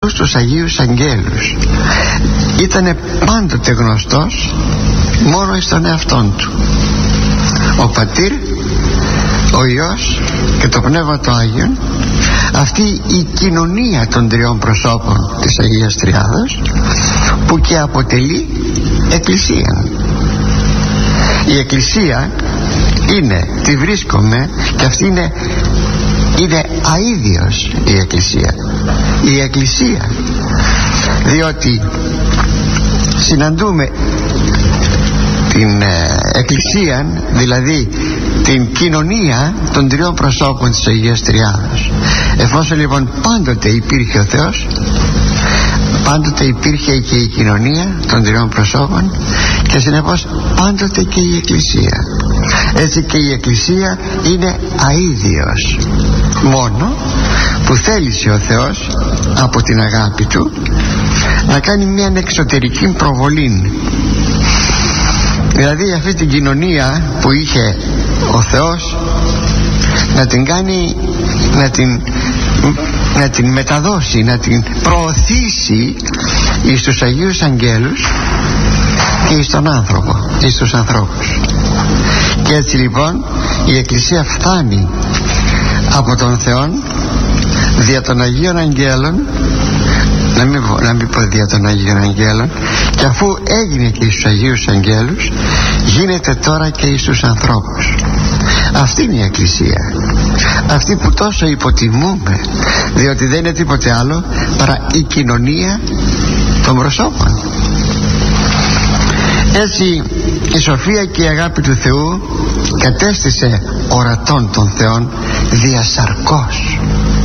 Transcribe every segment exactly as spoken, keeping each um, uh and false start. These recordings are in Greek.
ακούς τους Αγίους Αγγέλους. Ήτανε πάντοτε γνωστός μόνο εις τον εαυτόν του. Ο Πατήρ, ο Υιός και το Πνεύμα το Άγιον, αυτή η κοινωνία των τριών προσώπων της Αγίας Τριάδος, που και αποτελεί Εκκλησία. Η Εκκλησία είναι, τη βρίσκομαι, και αυτή είναι, είναι αίδιος η Εκκλησία. Η Εκκλησία, διότι συναντούμε την ε, Εκκλησία, δηλαδή την κοινωνία των τριών προσώπων της Αγίας Τριάδος. Εφόσον λοιπόν πάντοτε υπήρχε ο Θεός, πάντοτε υπήρχε και η κοινωνία των τριών προσώπων, και συνεπώς πάντοτε και η Εκκλησία. Έτσι και η Εκκλησία είναι αίδιος, μόνο που θέλησε ο Θεός από την αγάπη του να κάνει μια εξωτερική προβολή. Δηλαδή αυτή την κοινωνία που είχε ο Θεός να την κάνει, να την, να την μεταδώσει, να την προωθήσει εις τους Αγίους Αγγέλους και εις τον άνθρωπο, εις τους ανθρώπους. Και έτσι λοιπόν η Εκκλησία φτάνει από τον Θεό δια των Αγίων Αγγέλων, να μην, να μην πω δια των Αγίων Αγγέλων, και αφού έγινε και στους Αγίους Αγγέλους, γίνεται τώρα και στους ανθρώπους. Αυτή είναι η Εκκλησία, αυτή που τόσο υποτιμούμε, διότι δεν είναι τίποτε άλλο παρά η κοινωνία των προσώπων. Έτσι η σοφία και η αγάπη του Θεού κατέστησε ορατών των Θεών διασαρκώς.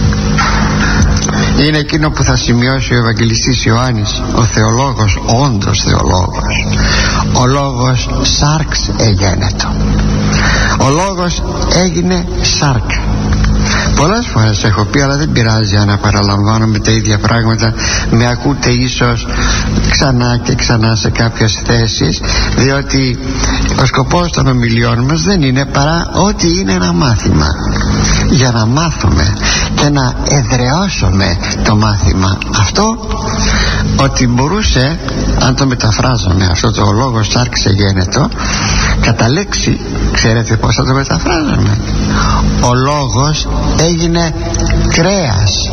Είναι εκείνο που θα σημειώσει ο Ευαγγελιστής Ιωάννης, ο θεολόγος, ο όντως θεολόγος. Ο λόγος σάρξ εγένετο. Ο λόγος έγινε σάρκα. Πολλές φορές έχω πει, αλλά δεν πειράζει αν παραλαμβάνομαι τα ίδια πράγματα, με ακούτε ίσως ξανά και ξανά σε κάποιες θέσεις, διότι ο σκοπός των ομιλιών μας δεν είναι παρά ότι είναι ένα μάθημα, για να μάθουμε και να εδραιώσουμε το μάθημα αυτό, ότι μπορούσε, αν το μεταφράζαμε αυτό το λόγο σάρξε γένετο, κατά λέξη, ξέρετε πως θα το μεταφράζαμε? Ο λόγος έγινε κρέας.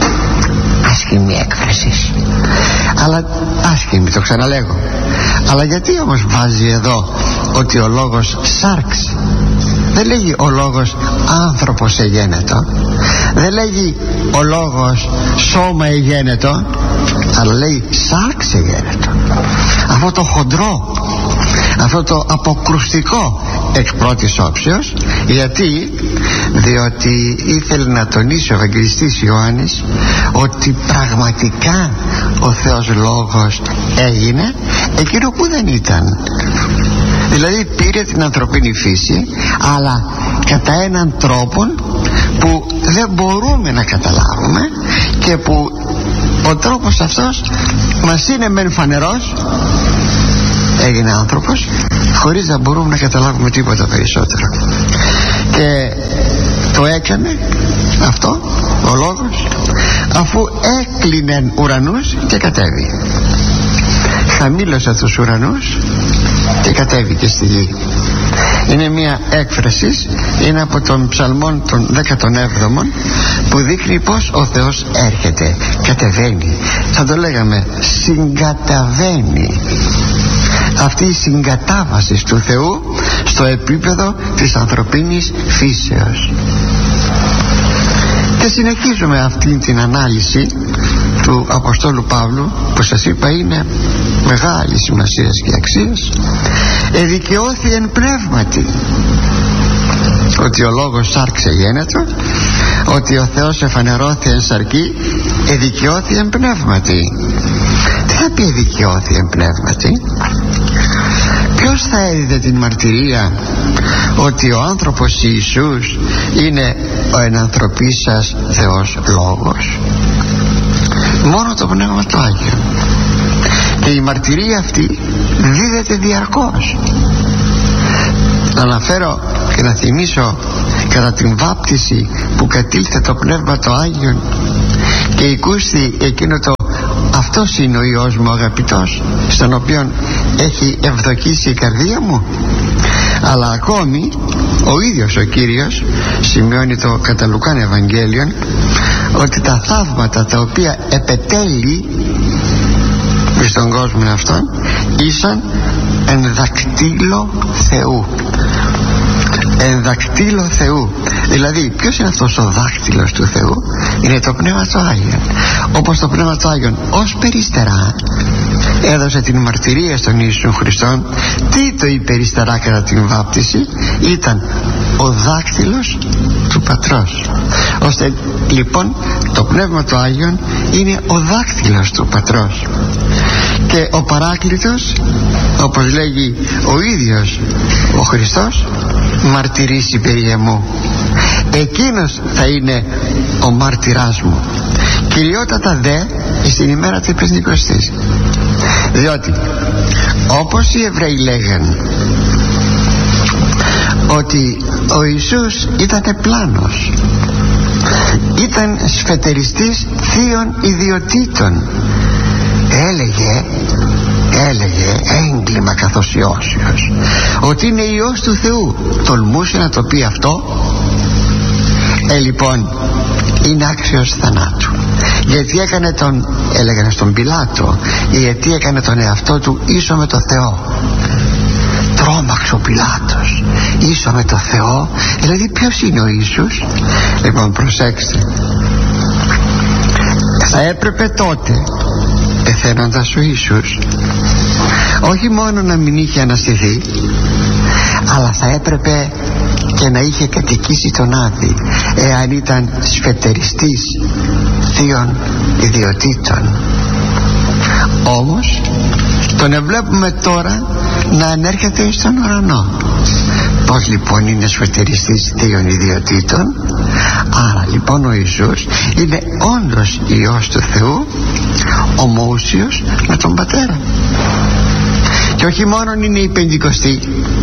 Άσχημη έκφραση, αλλά άσχημη, το ξαναλέγω. Αλλά γιατί όμως βάζει εδώ ότι ο λόγος σάρξ? Δεν λέγει ο λόγος άνθρωπος εγένετο, δεν λέγει ο λόγος σώμα εγένετο, αλλά λέει σάρξ εγένετο. Αυτό το χοντρό, αυτό το αποκρουστικό εκ πρώτης όψεως. Γιατί? Διότι ήθελε να τονίσει ο Ευαγγελιστής Ιωάννης ότι πραγματικά ο Θεός Λόγος έγινε εκείνο που δεν ήταν. Δηλαδή πήρε την ανθρωπίνη φύση, αλλά κατά έναν τρόπο που δεν μπορούμε να καταλάβουμε, και που ο τρόπος αυτός μας είναι μεν φανερός, έγινε άνθρωπος, χωρίς να μπορούμε να καταλάβουμε τίποτα περισσότερο. Και το έκανε αυτό ο Λόγος αφού έκλεινε ουρανούς και κατέβη. Χαμήλωσε τους ουρανούς και κατέβηκε στη γη. Είναι μια έκφραση, είναι από τον Ψαλμόν των δέκατον έβδομον, που δείχνει πως ο Θεός έρχεται, κατεβαίνει. Θα το λέγαμε συγκαταβαίνει. Αυτή η συγκατάβαση του Θεού στο επίπεδο της ανθρωπίνης φύσεως. Και συνεχίζουμε αυτή την ανάλυση του Αποστόλου Παύλου, που σας είπα είναι μεγάλη σημασία και αξίας. Εδικαιώθη εν πνεύματι, ότι ο λόγος σάρξε γένετο, ότι ο Θεός εφανερώθη εν σαρκή, εδικαιώθη εν πνεύματι. Τι θα πει εδικαιώθη εν πνεύματι? Ποιος θα έδιδε την μαρτυρία ότι ο άνθρωπος Ιησούς είναι ο ενανθρωπής σας Θεός Λόγος? Μόνο το Πνεύμα το Άγιο. Και η μαρτυρία αυτή δίδεται διαρκώς. Να αναφέρω και να θυμίσω κατά την βάπτιση που κατήλθε το Πνεύμα το Άγιο και οικούστη εκείνο το αυτός είναι ο Υιός μου αγαπητός, στον οποίον έχει ευδοκίσει η καρδία μου. Αλλά ακόμη ο ίδιος ο Κύριος σημειώνει το κατά Λουκάν Ευαγγέλιον ότι τα θαύματα τα οποία επετέλει στον κόσμο αυτόν ήσαν εν δακτύλο Θεού. Εν δακτύλο Θεού. Δηλαδή ποιος είναι αυτός ο δάκτυλος του Θεού? Είναι το Πνεύμα του Άγιον. Όπως το Πνεύμα του Άγιον ως περιστερά έδωσε την μαρτυρία στον Ιησού Χριστόν. Τι το η περιστερά κατά την βάπτιση? Ήταν ο δάκτυλος του Πατρός. Ώστε λοιπόν το Πνεύμα του Άγιον είναι ο δάκτυλος του Πατρός. Και ο Παράκλητος, όπως λέγει ο ίδιος ο Χριστός, μαρτυρήσει περί εμού. Εκείνος θα είναι ο μάρτυράς μου. Κυριότατα δε στην ημέρα της Πεντηκοστής. Διότι όπως οι Εβραίοι λέγαν ότι ο Ιησούς ήταν πλάνος, ήταν σφετεριστής θείων ιδιωτήτων, έλεγε έλεγε έγκλημα καθώς Ιώσιος ότι είναι Υιός του Θεού. Τολμούσε να το πει αυτό? Ε λοιπόν είναι άξιος θανάτου, γιατί έκανε τον, έλεγαν στον Πιλάτο, γιατί έκανε τον εαυτό του ίσο με το Θεό. Τρόμαξε ο Πιλάτος, ίσο με το Θεό. Δηλαδή ποιος είναι ο Ιησούς? Λοιπόν προσέξτε, θα έπρεπε τότε, πεθαίνοντας ο Ιησούς, όχι μόνο να μην είχε αναστηθεί, αλλά θα έπρεπε και να είχε κατοικήσει τον Άδη, εάν ήταν σφετεριστής θείων ιδιωτήτων. Όμως τον εβλέπουμε τώρα να ανέρχεται στον ουρανό. Πώς λοιπόν είναι σφετεριστής θείων ιδιωτήτων? Άρα λοιπόν ο Ιησούς είναι όντως Υιός του Θεού, ομοούσιος με τον Πατέρα. Και όχι μόνο είναι η Πεντηκοστή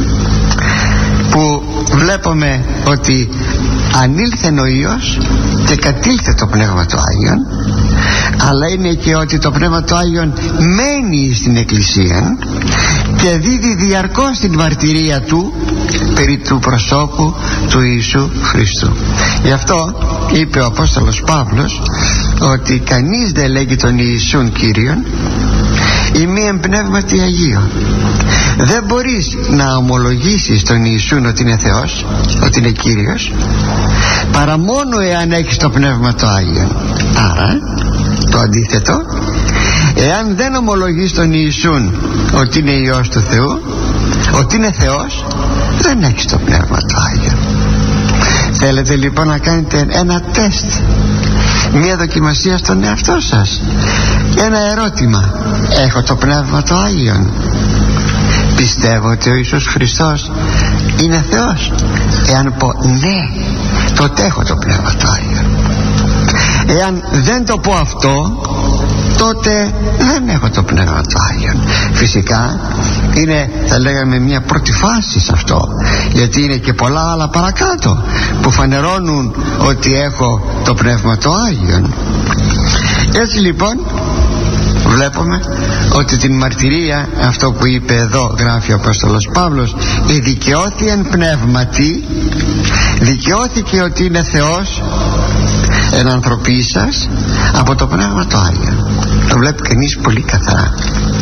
που βλέπουμε ότι ανήλθεν ο Υιός και κατήλθε το Πνεύμα του Άγιον, αλλά είναι και ότι το Πνεύμα του Άγιον μένει στην Εκκλησία και δίδει διαρκώς την μαρτυρία του περί του προσώπου του Ιησού Χριστού. Γι' αυτό είπε ο Απόστολος Παύλος ότι κανείς δεν λέγει τον Ιησούν Κύριον ή μη εμπνεύματι Αγίον. Δεν μπορείς να ομολογήσεις τον Ιησούν ότι είναι Θεός, ότι είναι Κύριος, παρά μόνο εάν έχεις το Πνεύμα το Άγιον. Άρα το αντίθετο, εάν δεν ομολογείς τον Ιησούν ότι είναι Υιός του Θεού, ότι είναι Θεός, δεν έχεις το Πνεύμα το Άγιον. Θέλετε λοιπόν να κάνετε ένα τεστ, μία δοκιμασία στον εαυτό σας, ένα ερώτημα: έχω το Πνεύμα το Άγιον? Πιστεύω ότι ο Ιησούς Χριστός είναι Θεός? Εάν πω ναι, τότε έχω το Πνεύμα το Άγιον. Εάν δεν το πω αυτό, τότε δεν έχω το Πνεύμα το Άγιον. Φυσικά είναι, θα λέγαμε, μια πρώτη φάση σε αυτό, γιατί είναι και πολλά άλλα παρακάτω που φανερώνουν ότι έχω το Πνεύμα το Άγιον. Έτσι λοιπόν βλέπουμε ότι την μαρτυρία, αυτό που είπε εδώ, γράφει ο Απόστολος Παύλος, η δικαιώθη εν πνεύματι, δικαιώθηκε ότι είναι Θεός εν ανθρωπίσας από το Πνεύμα το Άγιον. Το βλέπει κανείς πολύ καθαρά.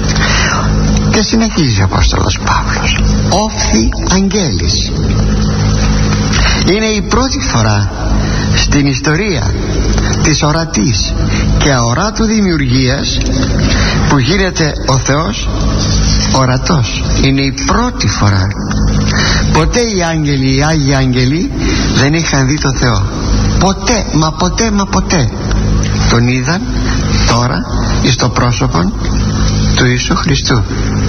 Και συνεχίζει ο Απόστολος Παύλος: όφθη αγγέλης. Είναι η πρώτη φορά στην ιστορία της ορατής και αοράτου δημιουργίας που γίνεται ο Θεός ορατός. Είναι η πρώτη φορά. Ποτέ οι άγγελοι, οι Άγιοι Άγγελοι δεν είχαν δει το Θεό. Ποτέ, μα ποτέ, μα ποτέ. Τον είδαν τώρα εις το πρόσωπο του Ιησού Χριστού.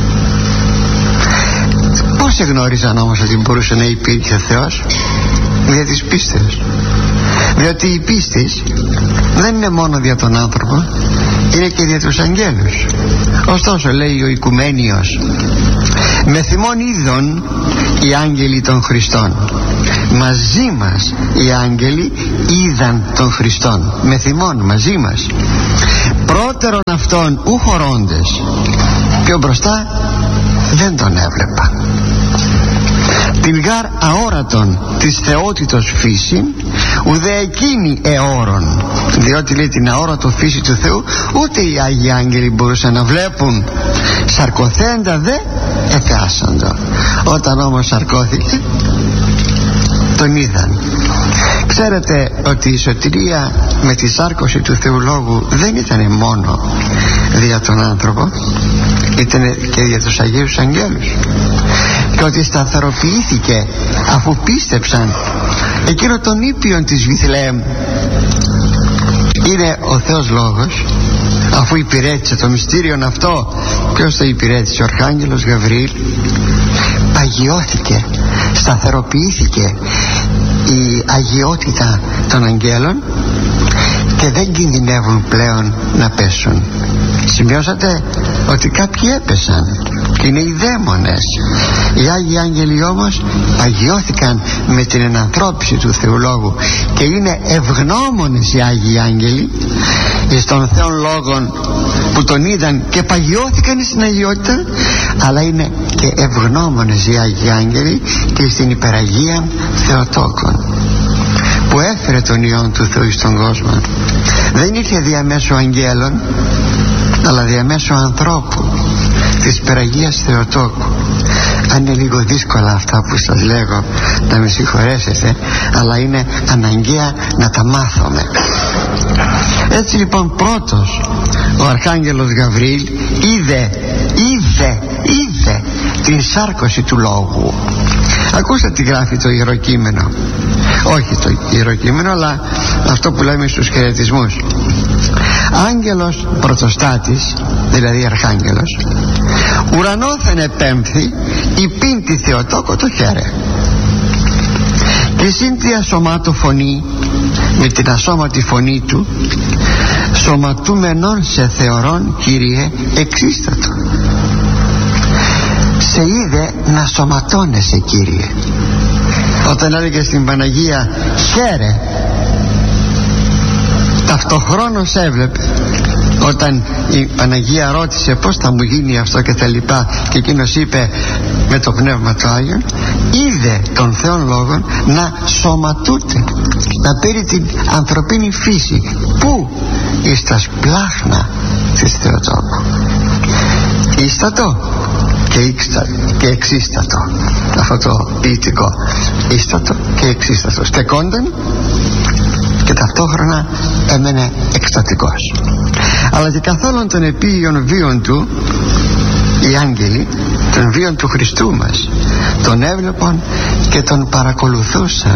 Πώς εγνώριζαν όμως ότι μπορούσε να υπήρχε Θεός? Δια της πίστεως. Διότι η πίστη δεν είναι μόνο δια τον άνθρωπο, είναι και δια τους αγγέλους. Ωστόσο, λέει ο Οικουμένιος, με θυμών είδων οι άγγελοι των Χριστών. Μαζί μας οι άγγελοι είδαν των Χριστών. Με θυμών, μαζί μας. Πρώτα απότερον αυτών ου χωρώντες, πιο μπροστά δεν τον έβλεπα. Την γάρ αόρατον της θεότητος φύσιν, ουδέ εκείνη εώρον, διότι λέει την αόρατο φύση του Θεού ούτε οι Άγιοι Άγγελοι μπορούσαν να βλέπουν. Σαρκωθέντα δε εφιάσαντο. Όταν όμως σαρκώθηκε τον είδαν. Ξέρετε ότι η σωτηρία με τη σάρκωση του Θεού Λόγου δεν ήταν μόνο δια τον άνθρωπο, ήταν και για τους Αγίους Αγγέλους, και ότι σταθεροποιήθηκε αφού πίστεψαν εκείνο τον ήπιον της Βιθλεέμ είναι ο Θεός Λόγος. Αφού υπηρέτησε το μυστήριον αυτό, ποιος το υπηρέτησε? Ο Αρχάγγελος Γαβριήλ. Παγιώθηκε, σταθεροποιήθηκε η αγιότητα των αγγέλων και δεν κινδυνεύουν πλέον να πέσουν. Σημειώσατε ότι κάποιοι έπεσαν και είναι οι δαίμονες. Οι Άγιοι Άγγελοι όμως παγιώθηκαν με την ενανθρώπιση του Θεού Λόγου και είναι ευγνώμονες οι Άγιοι Άγγελοι εις των Θεών Λόγων που τον είδαν και παγιώθηκαν στην αγιότητα, αλλά είναι και ευγνώμονες οι Άγιοι Άγγελοι και στην υπεραγία Θεοτόκων που έφερε τον Υιόν του Θεού στον κόσμο. Δεν ήρθε διαμέσου αγγέλων, αλλά διαμέσου ανθρώπου, της υπεραγίας Θεοτόκου. Αν είναι λίγο δύσκολα αυτά που σας λέγω, να με συγχωρέσετε, αλλά είναι αναγκαία να τα μάθουμε. Έτσι λοιπόν, πρώτος ο Αρχάγγελος Γαβριήλ είδε, είδε, είδε την σάρκωση του Λόγου. Ακούστε τι γράφει το Ιερό Κείμενο. Όχι το Ιερό Κείμενο, αλλά αυτό που λέμε στους χαιρετισμούς. Άγγελος πρωτοστάτης, δηλαδή Αρχάγγελος, ουρανόθεν επέμφθη υπήν τη Θεοτόκο το χέρε, και συν τη ασωμάτω φωνή, με την ασώματη φωνή του, σωματούμενον σε θεωρών, Κύριε, εξίστατο. Σε είδε να σωματώνεσαι, Κύριε. Όταν έλεγε στην Παναγία χαίρε, ταυτοχρόνως έβλεπε. Όταν η Παναγία ρώτησε πως θα μου γίνει αυτό και τα λοιπά, και εκείνος είπε με το Πνεύμα του Άγιον, είδε τον Θεόν Λόγον να σωματούται, να παίρνει την ανθρωπίνη φύση. Πού? Εις τα σπλάχνα της Θεοτόκου. Ίστατο και, ήξτα, και εξίστατο, αυτό το ποιητικό. Ίστατο και εξίστατο. Στεκόντεν και ταυτόχρονα έμενε εκστατικός. Αλλά και καθόλου των επίειων βίων του, οι άγγελοι των βίων του Χριστού μας τον έβλεπαν και τον παρακολουθούσαν.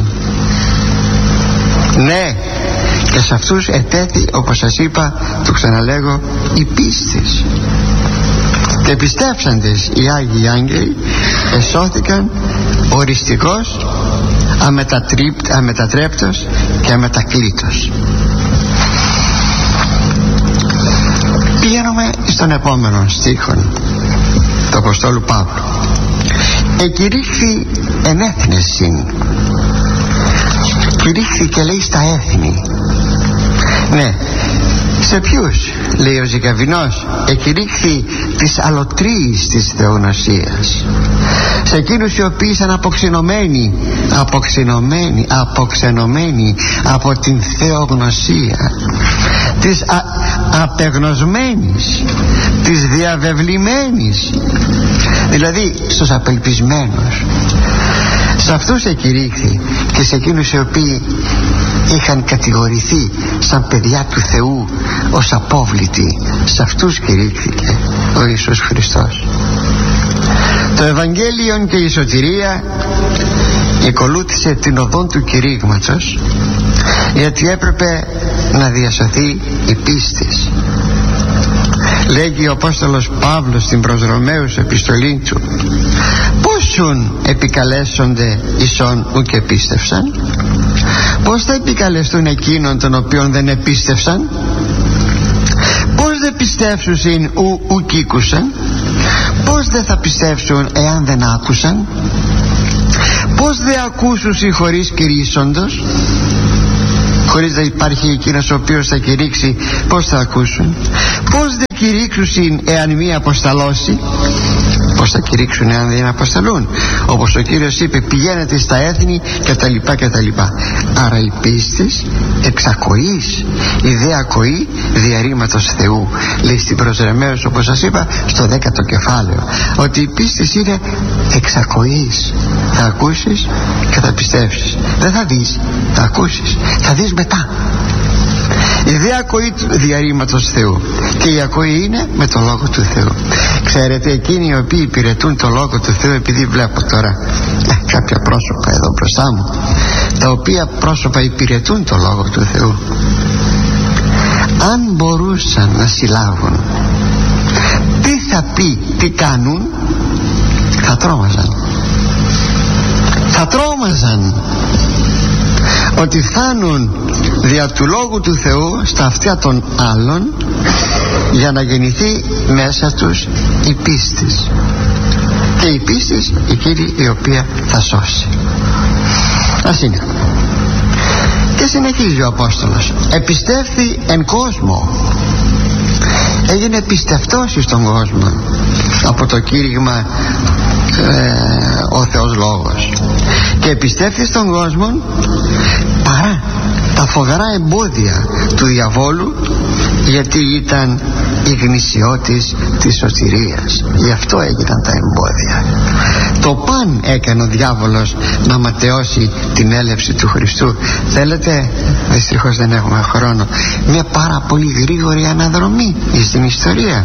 Ναι, και σε αυτούς ετέθη, όπως σας είπα, το ξαναλέγω, η πίστης. Και πιστέψαντες οι Άγιοι Άγγελοι εσώθηκαν οριστικώς, αμετατρέπτος και αμετακλήτως. Πηγαίνουμε στον επόμενο στίχο του Αποστόλου Παύλου. Εκηρύχθη εν έθνεσιν. Κηρύχθη και λέει στα έθνη. Ναι, σε ποιους? Λέει ο Ζικαβινός, εκηρύχθη της αλωτρίης της θεονοσίας, σε εκείνους οι οποίοι ήταν αποξενωμένοι αποξενωμένοι αποξενωμένοι από την θεογνωσία, της α, απεγνωσμένης, της διαβεβλημένης, δηλαδή στους απελπισμένους. Σε αυτούς εκηρύχθη και σε εκείνους οι οποίοι είχαν κατηγορηθεί σαν παιδιά του Θεού ως απόβλητοι, σε αυτούς κηρύχθηκε ο Ιησούς Χριστός. Το Ευαγγέλιο και η σωτηρία ακολούθησε την οδόν του κηρύγματος, γιατί έπρεπε να διασωθεί η πίστης. Λέγει ο Απόστολος Παύλος στην προς Ρωμαίους επιστολή του, πόσουν επικαλέσονται ισόν ου και πίστευσαν? Πώς θα επικαλεστούν εκείνων των οποίων δεν επίστευσαν? Πώς δεν πιστεύσουσιν ου ου κήκουσαν? Πώς δεν θα πιστεύσουν εάν δεν άκουσαν? Πώς δεν ακούσουσι χωρίς κηρύσσοντος? χωρίς να υπάρχει εκείνος ο οποίος θα κηρύξει, πώς θα ακούσουν? Πώς δεν κηρύξουν εάν μη αποσταλώσει? Πώς θα κηρύξουν εάν δεν αποσταλούν? Όπως ο Κύριος είπε, πηγαίνετε στα έθνη κτλ κτλ. Άρα η πίστη εξακοής, η δε ακοή διαρρήματος Θεού, λέει στην προς Ρωμαίους, όπως σας είπα στο δέκατο κεφάλαιο, ότι η πίστη είναι εξακοής. Θα ακούσεις και θα πιστεύσεις. Δεν θα δεις, θα ακούσεις, θα δεις μετά. Η δε ακοή διαρρήματος Θεού, και η ακοή είναι με το Λόγο του Θεού. Ξέρετε, εκείνοι οι οποίοι υπηρετούν το Λόγο του Θεού, επειδή βλέπω τώρα ε, κάποια πρόσωπα εδώ μπροστά μου, τα οποία πρόσωπα υπηρετούν το Λόγο του Θεού, αν μπορούσαν να συλλάβουν τι θα πει, τι κάνουν, θα τρόμαζαν. Θα τρόμαζαν ότι φτάνουν δια του Λόγου του Θεού στα αυτιά των άλλων για να γεννηθεί μέσα τους η πίστη, και η πίστη εκείνη η οποία θα σώσει. Ας είναι. Και συνεχίζει ο Απόστολος, επιστεύθη εν κόσμο. Έγινε πιστευτός στον κόσμο από το κήρυγμα ε, ο Θεός Λόγος, και επιστεύθη στον κόσμο παρά τα φοβερά εμπόδια του διαβόλου, γιατί ήταν η γνησιότης της σωτηρίας. Γι' αυτό έγιναν τα εμπόδια. Το παν έκανε ο διάβολος να ματαιώσει την έλευση του Χριστού. Θέλετε, δυστυχώς δεν έχουμε χρόνο, μια πάρα πολύ γρήγορη αναδρομή στην ιστορία.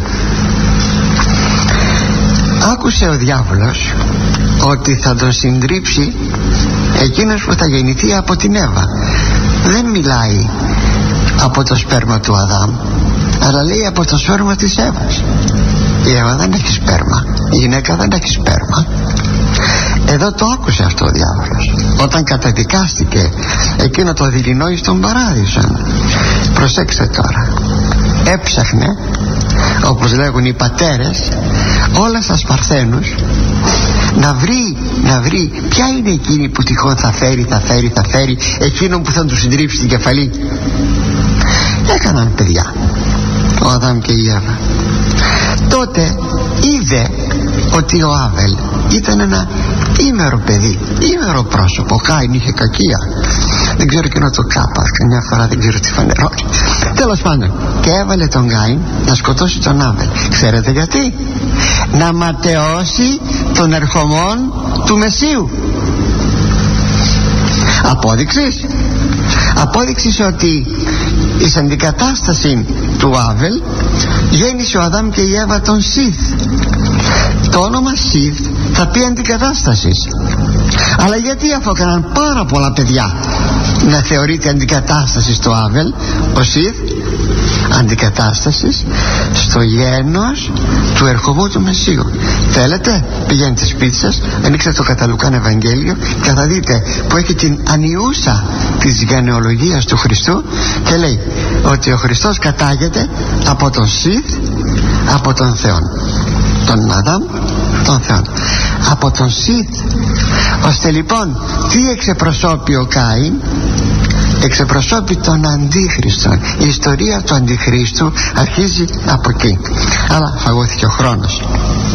Άκουσε ο διάβολος ότι θα τον συντρίψει εκείνος που θα γεννηθεί από την Εύα. Δεν μιλάει από το σπέρμα του Αδάμ, αλλά λέει από το σπέρμα της Εύας. Η Εύα δεν έχει σπέρμα, η γυναίκα δεν έχει σπέρμα. Εδώ το άκουσε αυτό ο διάβολος όταν καταδικάστηκε εκείνο το δειλινόη στον παράδεισο. Προσέξτε τώρα, έψαχνε, όπως λέγουν οι πατέρες, όλα στα Σπαρθένους, να βρει, να βρει ποια είναι εκείνη που τυχόν θα φέρει, θα φέρει, θα φέρει εκείνον που θα του συντρίψει την κεφαλή. Έκαναν παιδιά ο Αδάμ και η Εύα. Τότε είδε ότι ο Άβελ ήταν ένα ήμερο παιδί, ήμερο πρόσωπο. Ο Κάιν είχε κακία, δεν ξέρω εκείνο το κάπα, καμιά φορά δεν ξέρω τι φανερώνει. Τέλος πάντων, και έβαλε τον Κάιν να σκοτώσει τον Άβελ. Ξέρετε γιατί? Να ματαιώσει τον ερχομόν του Μεσσίου. Απόδειξης Απόδειξης ότι εις αντικατάσταση του Άβελ γέννησε ο Αδάμ και η Εύα τον Σιθ. Το όνομα Σιθ θα πει αντικατάστασης. Αλλά γιατί αφού έκαναν πάρα πολλά παιδιά να θεωρείται αντικατάσταση στο Άβελ, ο Σιθ αντικατάστασης στο γένος του ερχομού του Μεσσίου. Θέλετε, πηγαίνετε σπίτι σας, ανοίξτε το κατά Λουκάν Ευαγγέλιο και θα δείτε που έχει την ανιούσα της γενεολογίας του Χριστού, και λέει ότι ο Χριστός κατάγεται από τον Σιθ, από τον Θεό, τον Αδάμ, τον Θεό, από τον Σιθ. Ώστε λοιπόν τι εξεπροσώπει ο Κάιν? Εξεπροσώπει τον Αντίχριστο. Η ιστορία του Αντιχρίστου αρχίζει από εκεί, αλλά φαγώθηκε ο χρόνος.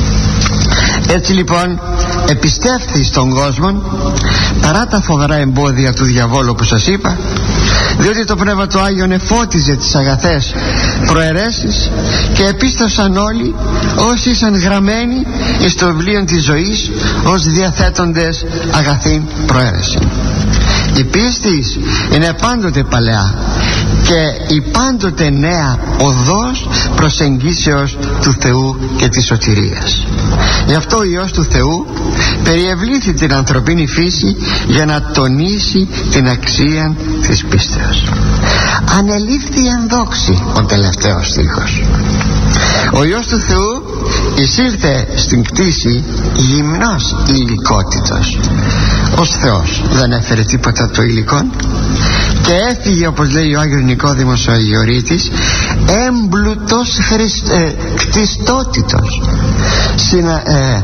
Έτσι λοιπόν επιστεύθη στον κόσμο παρά τα φοβερά εμπόδια του διαβόλου που σας είπα, διότι το Πνεύμα του Άγιον εφώτιζε τις αγαθές προαιρέσεις, και επίστασαν όλοι όσοι ήσαν γραμμένοι εις το βιβλίο της ζωής ως διαθέτοντες αγαθήν προαίρεση. Η πίστη είναι πάντοτε παλαιά και η πάντοτε νέα οδός προσεγγίσεως του Θεού και της σωτηρίας. Γι' αυτό ο Υιός του Θεού περιευλήθη την ανθρωπίνη φύση για να τονίσει την αξία της πίστεως. Ανελήφθη εν δόξη, ο τελευταίος στίχος. Ο Υιός του Θεού εισήλθε στην κτήση γυμνός υλικότητος. Ως Θεός δεν έφερε τίποτα από το υλικό και έφυγε, όπως λέει ο Άγιος Νικόδημος ο Αγιορείτης, έμπλουτος χριστ, ε, κτιστότητος. Συνα, ε,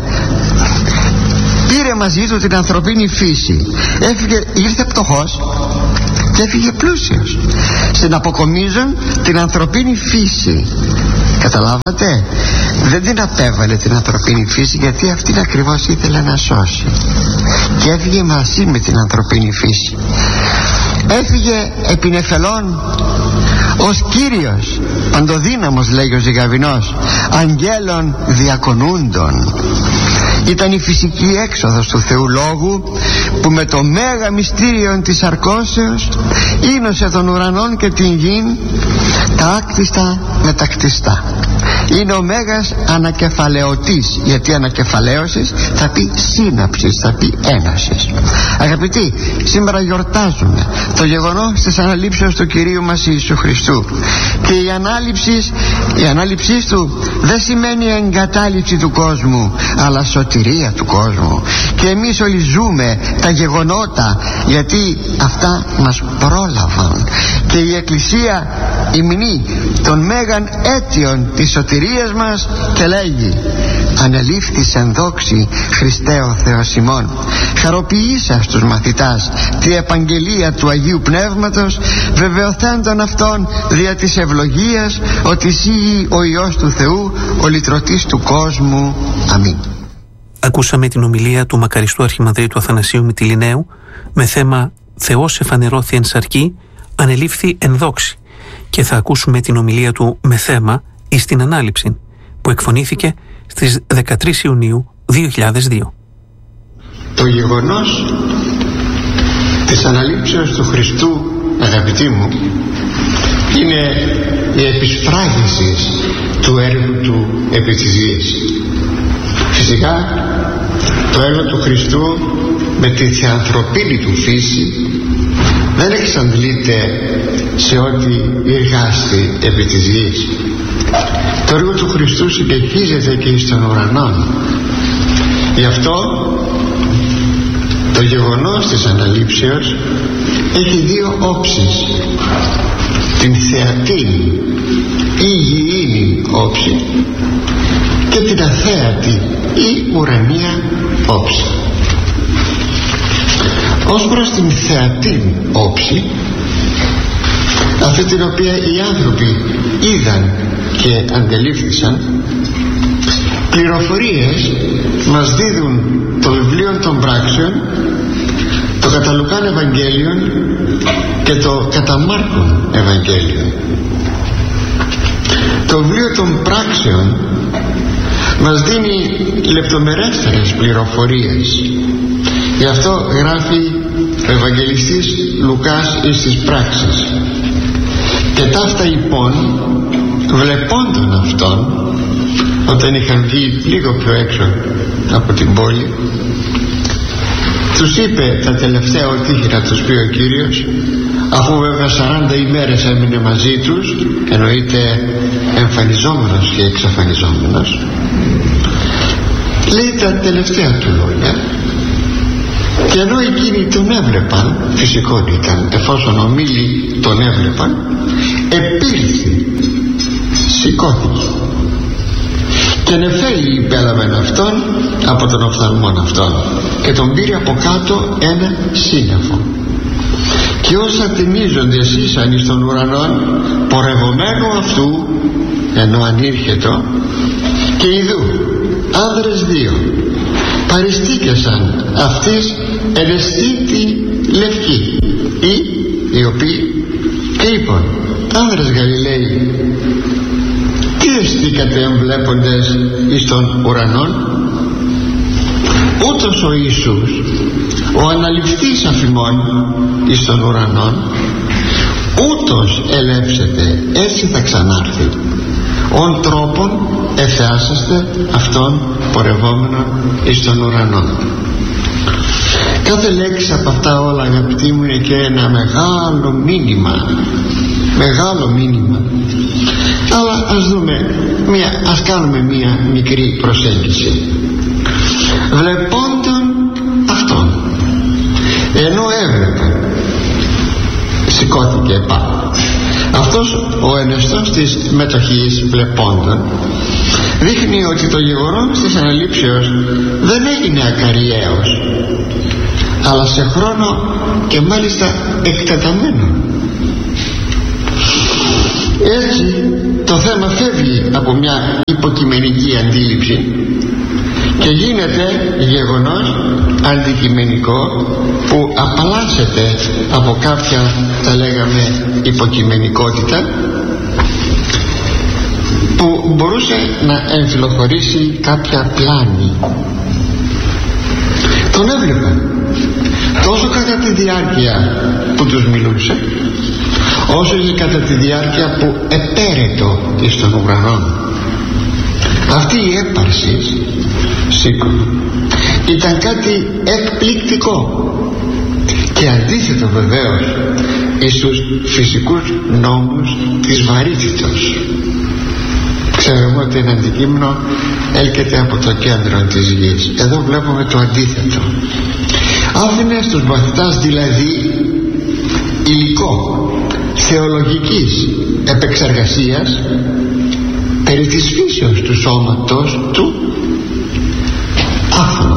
πήρε μαζί του την ανθρωπίνη φύση. Έφυγε, ήρθε πτωχός και έφυγε πλούσιος, συναποκομίζουν την ανθρωπίνη φύση. Καταλάβατε, δεν την απέβαλε την ανθρωπίνη φύση, γιατί αυτήν ακριβώς ήθελε να σώσει, και έφυγε μαζί με την ανθρωπίνη φύση. Έφυγε επί νεφελών ως Κύριος παντοδύναμος, λέγει ο Ζυγαβηνός, αγγέλων διακονούντων. Ήταν η φυσική έξοδος του Θεού Λόγου, που με το μέγα μυστήριο της αρκώσεως ίνωσε των ουρανών και την γην τα άκτιστα με τα κτιστά. Είναι ο μέγας ανακεφαλαιωτής, γιατί ανακεφαλαίωσης θα πει σύναψης, θα πει ένωσης. Αγαπητοί, σήμερα γιορτάζουμε το γεγονός της αναλήψεως του Κυρίου μας Ιησού Χριστού, και η ανάληψη, η ανάληψή του δεν σημαίνει εγκατάλειψη του κόσμου, αλλά σωτηρία του κόσμου. Και εμείς όλοι ζούμε τα γεγονότα, γιατί αυτά μας πρόλαβαν, και η Εκκλησία υμνεί των μέγαν αίτιων της σωτηρίας μας και λέγει: ανελήφθης εν δόξη Χριστέ ο Θεός ημών, χαροποιήσα στους μαθητάς τη επαγγελία του Αγίου Πνεύματος, βεβαιωθέντων αυτών δια της ευλογίας ότι εσύ ο Υιός του Θεού, ο λυτρωτής του κόσμου. Αμήν. Ακούσαμε την ομιλία του μακαριστού Αρχιμανδρίτου Αθανασίου Μυτιληναίου με θέμα «Θεός εφανερώθη εν σαρκή, ανελήφθη εν δόξη», και θα ακούσουμε την ομιλία του με θέμα «Εις την ανάληψη», που εκφωνήθηκε στις δεκατρείς Ιουνίου δύο χιλιάδες δύο. Το γεγονός της αναλήψεως του Χριστού, αγαπητοί μου, είναι η επισφράγιση του έργου του επί της γης. Φυσικά το έργο του Χριστού με τη θεανθρωπίνη του φύση δεν εξαντλείται σε ό,τι εργάστη επί της γης. Το έργο του Χριστού συνεχίζεται και εις των ουρανών. Γι' αυτό το γεγονός της αναλήψεως έχει δύο όψεις: την θεατή ή γηίνη όψη και την αθέατη ή ουρανία όψη. Ως προς την θεατή όψη, αυτή την οποία οι άνθρωποι είδαν και αντελήφθησαν, πληροφορίες μας δίδουν το βιβλίο των πράξεων, το κατά Λουκάν Ευαγγέλιον και το κατά Μάρκον Ευαγγέλιον. Το βιβλίο των πράξεων μας δίνει λεπτομερέστερες πληροφορίες. Γι' αυτό γράφει ο Ευαγγελιστής Λουκάς εις τις πράξεις: και ταύτα λοιπόν βλεπόντων αυτών, όταν είχαν βγει λίγο πιο έξω από την πόλη, τους είπε τα τελευταία ότι να τους πει ο Κύριος, αφού βέβαια σαράντα ημέρες έμεινε μαζί τους, εννοείται εμφανιζόμενος και εξαφανιζόμενος, λέει τα τελευταία του λόγια, και ενώ εκείνοι τον έβλεπαν, φυσικό ήταν, εφόσον ομίλοι τον έβλεπαν, επήλθε, σηκώθηκε και νεφέλη υπέλαβεν αυτόν από τον οφθαλμόν αυτόν και τον πήρε από κάτω ένα σύννεφο, και όσα τιμίζονται ήσαν εις των ουρανών πορευομένου αυτού, ενώ ανήρχετο, και ειδού άνδρες δύο παριστήκεσαν αυτής εναισθήτη λευκή, ή οι οποίοι και είπαν: άνδρες Γαλιλαίοι, τι εστίκατε εμβλέποντες εις των ουρανών? Ούτως ο Ιησούς, ο αναληφθής αφημών εις των ουρανών, ούτως ελεύσετε, έτσι θα ξανάρθει, ον τρόπον εφεάσαστε αυτόν πορευόμενον εις των ουρανών. Κάθε λέξη από αυτά όλα, αγαπητοί μου, είναι και ένα μεγάλο μήνυμα, μεγάλο μήνυμα. Αλλά ας δούμε μια, ας κάνουμε μια μικρή προσέγγιση. Βλεπόντων αυτόν, ενώ έβλεπε, σηκώθηκε πάνω. Αυτός ο ενεστός της μετοχής βλεπόντων δείχνει ότι το γεγονός της αναλήψεως δεν έγινε ακαριέως, αλλά σε χρόνο και μάλιστα εκτεταμένο. Έτσι το θέμα φεύγει από μια υποκειμενική αντίληψη και γίνεται γεγονός αντικειμενικό που απαλλάσσεται από κάποια, θα λέγαμε, υποκειμενικότητα που μπορούσε να εμφυλοχωρήσει κάποια πλάνη. Τον έβλεπα τόσο κατά τη διάρκεια που τους μιλούσε, όσο και κατά τη διάρκεια που επέρετο εις τον ουρανό. Αυτή η έπαρση σήκωνα ήταν κάτι εκπληκτικό και αντίθετο βεβαίως εις τους φυσικούς νόμους της βαρύτητος. Ξέρουμε ότι ένα αντικείμενο έλκεται από το κέντρο της γης. Εδώ βλέπουμε το αντίθετο. Άφηνε στους μαθητάς δηλαδή υλικό θεολογικής επεξεργασίας περί της φύσεως του σώματος του άφωνο.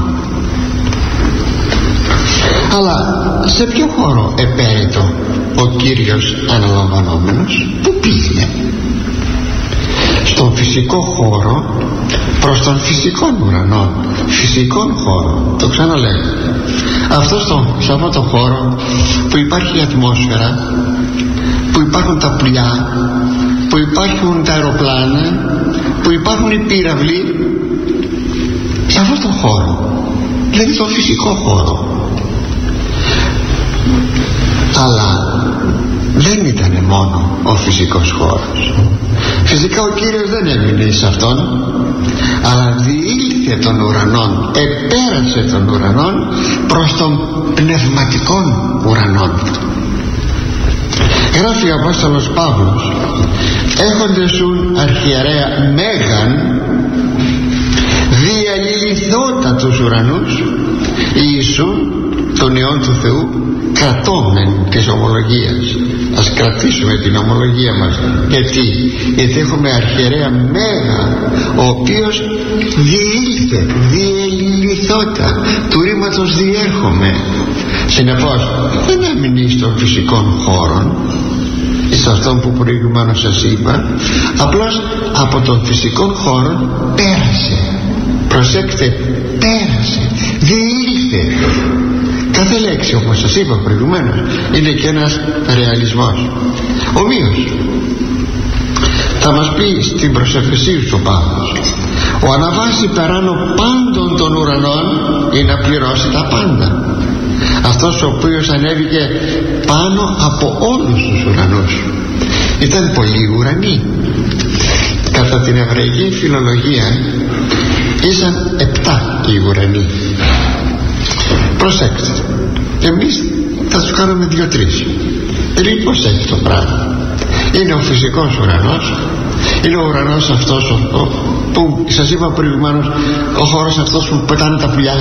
Αλλά σε ποιο χώρο επέρετο ο Κύριος αναλαμβανόμενος? Πού πήγαινε? Στον φυσικό χώρο προς τον φυσικών ουρανών, φυσικών χώρο, το ξαναλέω. Αυτό στο, σε αυτό το χώρο που υπάρχει η ατμόσφαιρα, που υπάρχουν τα πουλιά, που υπάρχουν τα αεροπλάνα, που υπάρχουν οι πύραυλοι, σε αυτό το χώρο, δηλαδή το φυσικό χώρο. Αλλά δεν ήταν μόνο ο φυσικός χώρος. Φυσικά ο Κύριος δεν έμεινε σε αυτόν, αλλά διήλθε των ουρανών, επέρασε των ουρανών προς των πνευματικών ουρανών. Γράφει ο Απόστολος Παύλος: έχοντες σουν αρχιερέα μέγαν διαλυληθότατους ουρανούς Ιησούν των ιών του Θεού κρατώμεν της ομολογίας. Ας κρατήσουμε την ομολογία μας. Γιατί? Γιατί έχουμε αρχιερέα μέγα, ο οποίος διήλθε, διελιληθότα, του ρήματος διέρχομαι. Συνεπώς δεν έμεινε στον φυσικών χώρων, εις αυτόν που προηγουμένως σας είπα, απλώς από τον φυσικών χώρο πέρασε. Προσέξτε, πέρασε, διήλθε. Κάθε λέξη, όπως σας είπα προηγουμένως, είναι και ένας ρεαλισμός. Ομοίως θα μας πει στην προσευχησή του Παύλος: ο αναβάσει περάνω πάντων των ουρανών για να πληρώσει τα πάντα. Αυτός ο οποίος ανέβηκε πάνω από όλους τους ουρανούς. Ήταν πολλοί ουρανοί. Κατά την εβραϊκή φιλολογία ήσαν επτά οι ουρανοί. Προσέξτε, εμείς θα τους κάνουμε δύο-τρεις. Δηλαδή πως έχει το πράγμα? Είναι ο φυσικός ουρανός, είναι ο ουρανός αυτός ο, ο, που σας είπα προηγουμένως, ο χώρος αυτός που πετάνε τα πουλιά.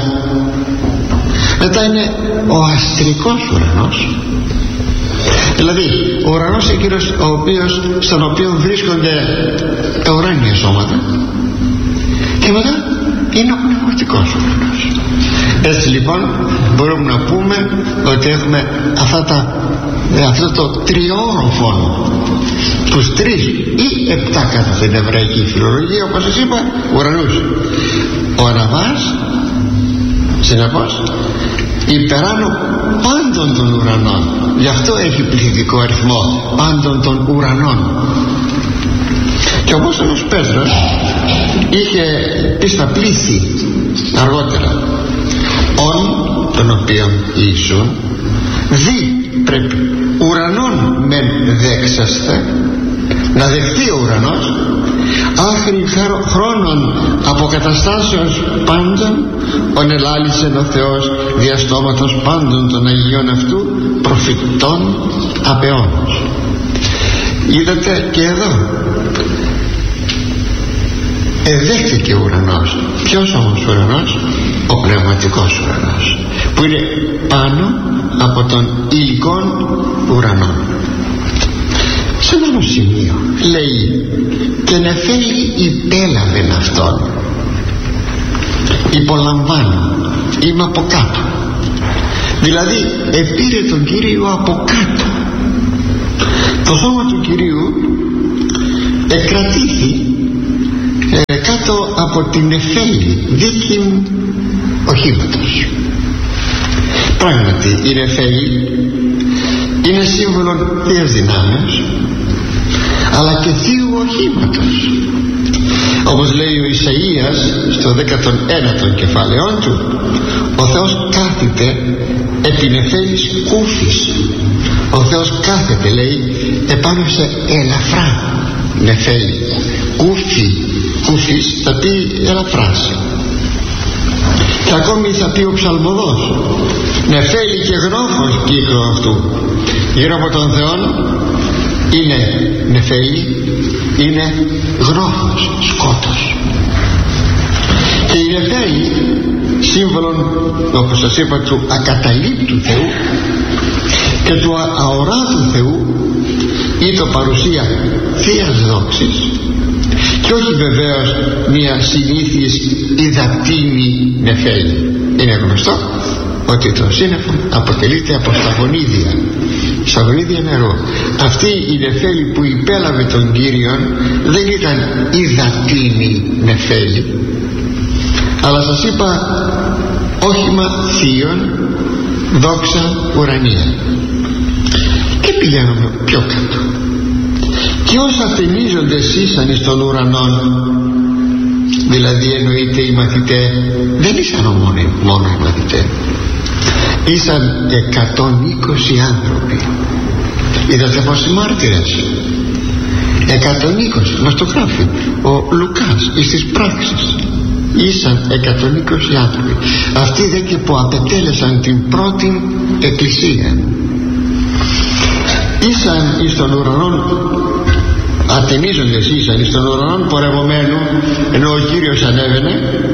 Μετά είναι ο αστρικός ουρανός, δηλαδή ο ουρανός εκείνος ο οποίος, στον οποίο βρίσκονται τα ουράνια σώματα. Και μετά είναι ο πνευματικός ουρανός. Έτσι λοιπόν μπορούμε να πούμε ότι έχουμε αυτά τα, αυτό το τριόροφο, τους τρεις ή επτά κατά την εβραϊκή φιλολογία, όπως σας είπα, ουρανούς. Ο Αναβάς, συνεπώς, υπεράνω πάντων των ουρανών. Γι' αυτό έχει πληθυντικό αριθμό, πάντων των ουρανών. Και ο Απόστολος Πέτρος είχε πει στα πλήθη αργότερα: ον τον οποίον ήσουν δι πρέπει ουρανών μεν δέξαστε, να δεχθεί ο ουρανός άχρη χρόνων αποκαταστάσεως πάντων, ον ελάλησεν ο Θεός διαστόματος πάντων των Αγιών αυτού προφητών απεώνος. Είδατε και εδώ εδέχθηκε ο ουρανός. Ποιος όμως ουρανός? Ο πνευματικός ουρανός, που είναι πάνω από τον υλικών ουρανών. Σε ένα σημείο λέει: και νεφέλη υπέλαβεν αυτόν. Υπολαμβάνω, είμαι από κάτω. Δηλαδή επήρε τον Κύριο από κάτω. Το σώμα του Κυρίου εκρατήθη ε, κάτω από την νεφέλη δίκη οχήματος. Πράγματι η νεφέλη είναι σύμβολο θείας δυνάμεως, αλλά και θείου οχήματος. Όπως λέει ο Ισαΐας στο δέκατο ένατο κεφάλαιόν του, ο Θεός κάθεται επί νεφέλης κούφης. Ο Θεός κάθεται, λέει, επάνω σε ελαφρά νεφέλη. Κούφη, κούφης θα πει ελαφράς. Και ακόμη θα πει ο ψαλμοδός, νεφέλη και γνώφος κύκλο αυτού. Γύρω από τον Θεόν είναι νεφέλη, είναι γνώφος, σκότος. Και η νεφέλη, σύμβολον, όπως σας είπα, του ακαταλείπτου Θεού και του αοράτου Θεού, ή το παρουσία θείας δόξης, και όχι βεβαίως μια συνήθις υδατίνη νεφέλη. Είναι γνωστό ότι το σύννεφο αποτελείται από σταγονίδια, σταγονίδια νερό. Αυτή η νεφέλη που υπέλαβε τον Κύριον δεν ήταν υδατίνη νεφέλη, αλλά σας είπα όχημα θείων, δόξα ουρανία. Και πηγαίνουμε πιο κάτω. Και όσα ταινίζονται ήσαν εις των ουρανών, δηλαδή εννοείται οι μαθητές, δεν ήσαν μόνο, μόνο οι μαθητές, ήσαν εκατόν είκοσι άνθρωποι. Είδατε πόσοι μάρτυρες? εκατόν είκοσι, μας το γράφει ο Λουκάς εις τις πράξεις. Ήσαν εκατόν είκοσι άνθρωποι. Αυτοί δε και που απετέλεσαν την πρώτη εκκλησία. Ήσαν εις των ουρανών, ατενίζοντες ήσαν εις των ουρανών πορευομένου, ενώ ο Κύριος ανέβαινε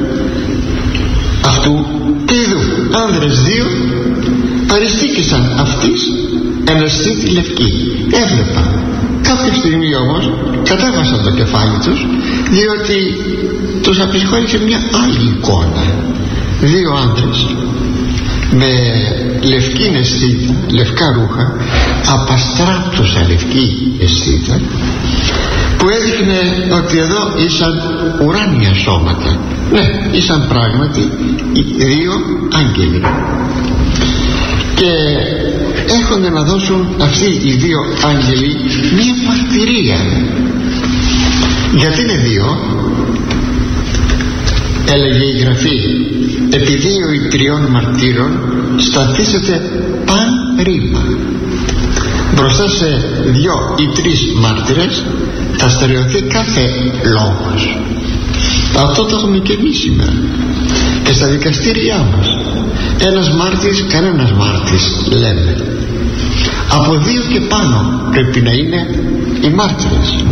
αυτού, και είδου άνδρες δύο παριστήκησαν αυτής ενεστήτη λευκή. Έβλεπα. Κάποια στιγμή όμως κατέβασαν το κεφάλι τους, διότι τους απεισχόλησε μια άλλη εικόνα. Δύο άντρες με λευκή αισθήτα, λευκά ρούχα, απαστράπτουσα λευκή αισθήτα, που έδειχνε ότι εδώ ήσαν ουράνια σώματα. Ναι, ήσαν πράγματι οι δύο άγγελοι, και έχονται να δώσουν αυτοί οι δύο άγγελοι μία μαρτυρία. Γιατί είναι δύο? Έλεγε η Γραφή, επί δύο ή τριών μαρτύρων σταθήσεται παν ρήμα. Μπροστά σε δυο ή τρεις μάρτυρες θα στερεωθεί κάθε λόγος. Αυτό το έχουμε και εμείς σήμερα και στα δικαστήριά μας. Ένας μάρτης, κανένας μάρτης λέμε. Από δύο και πάνω πρέπει να είναι οι μάρτυρες.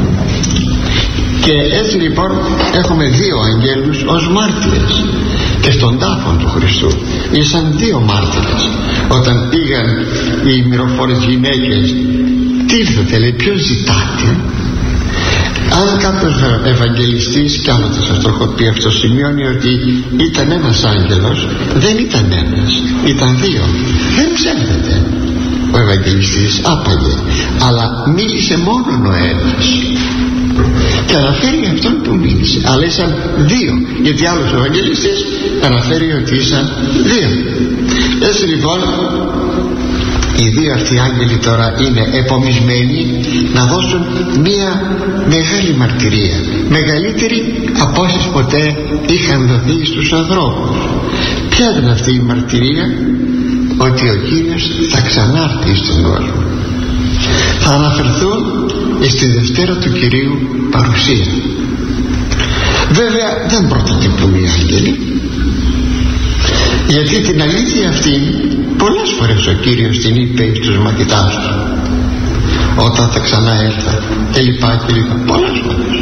Και έτσι λοιπόν έχουμε δύο αγγέλους ως μάρτυρες. Και στον τάφο του Χριστού ήσαν δύο μάρτυρες. Όταν πήγαν οι μυροφόρες γυναίκες, τι ήρθατε, λέει, ποιος ζητάτε? Αν κάποιος ευαγγελιστής, κι άλλο θα σας το έχω πει αυτό, σημειώνει ότι ήταν ένας άγγελος, δεν ήταν ένας, ήταν δύο. Δεν ψεύδεται ο ευαγγελιστής, άπαγε, αλλά μίλησε μόνον ο ένας και αναφέρει αυτόν που μίλησε, αλλά ήσαν δύο, γιατί άλλος ο ευαγγελιστής αναφέρει ότι ήσαν δύο. Έτσι λοιπόν οι δύο αυτοί άγγελοι τώρα είναι επομισμένοι να δώσουν μία μεγάλη μαρτυρία, μεγαλύτερη από όσες ποτέ είχαν δοθεί στους ανθρώπους. Ποια ήταν αυτή η μαρτυρία? Ότι ο Κύριος θα ξανάρθει στον κόσμο. Θα αναφερθούν στη Δευτέρα του Κυρίου παρουσία. Βέβαια δεν πρωτοτυπούν οι άγγελοι, γιατί την αλήθεια αυτή πολλές φορές ο Κύριος την είπε στους μαθητάς του, όταν θα ξανά έρθει και λοιπά και λοιπά, πολλές φορές.